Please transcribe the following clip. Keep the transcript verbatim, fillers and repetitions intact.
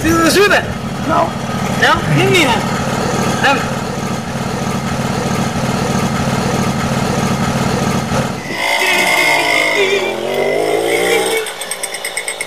See the shooter? No. No? Hit me then. Then